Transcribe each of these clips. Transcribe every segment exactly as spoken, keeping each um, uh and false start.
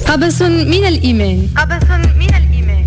قبس من الإيمان. قبس من الإيمان.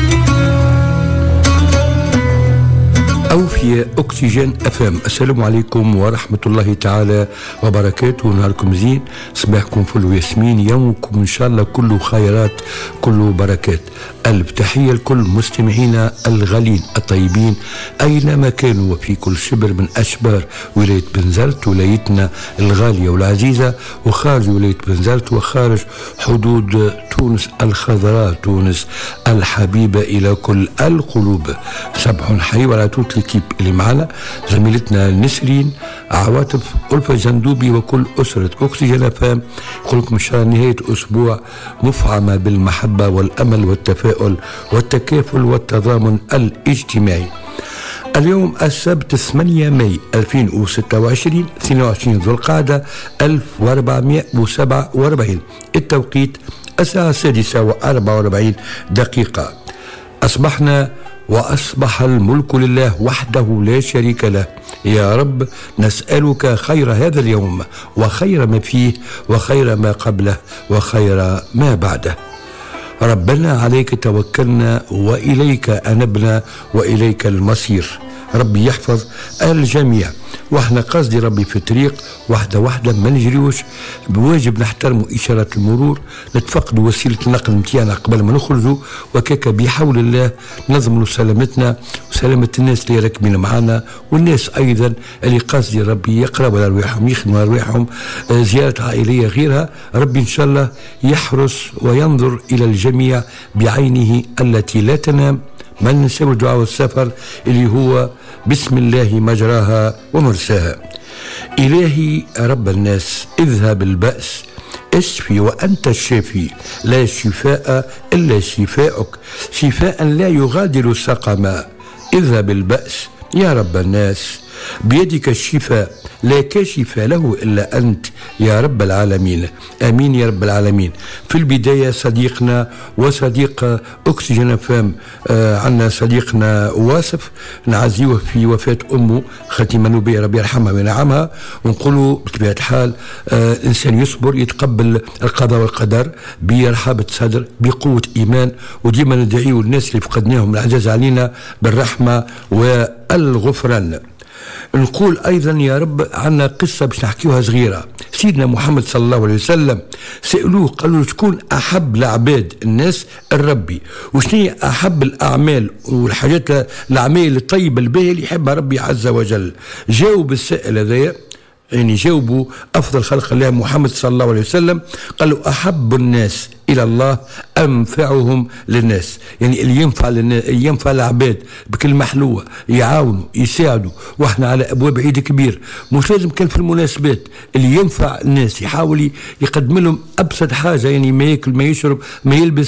أوفياء أكسجين أف أم. السلام عليكم ورحمة الله تعالى وبركاته. نهاركم زين، صباحكم فل وياسمين، يومكم إن شاء الله كله خيرات كله بركات. ألف تحية لكل مستمعينا الغالين الطيبين أينما كانوا وفي كل شبر من أشبار ولاية بنزرت، ولايتنا الغالية والعزيزة، وخارج ولاية بنزرت وخارج حدود تونس الخضراء، تونس الحبيبة إلى كل القلوب. صباح حي وعلى توت الكيب اللي معنا، زميلتنا نسرين عواطف ألفة جندوبي وكل أسرة أكسجين فام. يقول لكم إن شاء الله نهاية أسبوع مفعمة بالمحبة والأمل والتفاؤل والتكافل والتضامن الاجتماعي. اليوم السبت ثمانية ماي ألفين وستة وعشرين، اثنين وعشرين ذو القعدة ألف وأربعمائة وسبعة وأربعين، التوقيت الساعة السادسة وأربعة وأربعين دقيقة. أصبحنا وأصبح الملك لله وحده لا شريك له. يا رب نسألك خير هذا اليوم وخير ما فيه وخير ما قبله وخير ما بعده. ربنا عليك توكلنا وإليك أنبنا وإليك المصير. ربي يحفظ الجميع، واحنا قصدي ربي في الطريق واحدة واحدة ما نجريوش، بواجب نحترموا إشارة المرور، نتفقدوا وسيلة النقل متاعنا قبل ما نخرجوا، وكاكا بحول الله نضمنوا سلامتنا وسلامة الناس اللي راكبين معنا، والناس أيضا اللي قصدي ربي يقربوا على أرواحهم يخدموا على أرواحهم، زيارة عائلية غيرها. ربي إن شاء الله يحرس وينظر إلى الجميع بعينه التي لا تنام. ما ننسوا دعاء السفر اللي هو بسم الله مجراها ومرساها. إلهي رب الناس اذهب البأس اشفي وأنت الشافي، لا شفاء إلا شفاءك، شفاء لا يغادر سقما. اذهب البأس يا رب الناس، بيدك الشفاء لا كاشف له إلا أنت يا رب العالمين. آمين يا رب العالمين. في البداية صديقنا وصديق أكسجين فام، آه عنا صديقنا واسف نعزيه في وفاة أمه خالتي منوبية ربي يرحمها وينعمها، ونقولوا بطبيعة الحال آه الإنسان يصبر يتقبل القضاء والقدر برحابة صدر بقوة إيمان، وديما ندعيه الناس اللي فقدناهم العزاز علينا بالرحمة والغفران. نقول أيضا يا رب عنا قصة باش نحكيوها صغيرة. سيدنا محمد صلى الله عليه وسلم سألوه قالوا له تكون أحب العباد الناس الربي، وشنو أحب الأعمال والحاجات الأعمال الطيبة الباهية اللي يحبها ربي عز وجل. جاوب السائل هذايا، يعني جاوبوا أفضل خلق الله محمد صلى الله عليه وسلم، قالوا أحب الناس إلى الله أنفعهم للناس، يعني اللي ينفع للناس ينفع العباد بكلمة حلوة، يعاونوا يساعدوا. واحنا على أبواب عيد كبير، مش لازم كان في المناسبات، اللي ينفع الناس يحاول يقدم لهم أبسط حاجة، يعني ما يأكل ما يشرب ما يلبس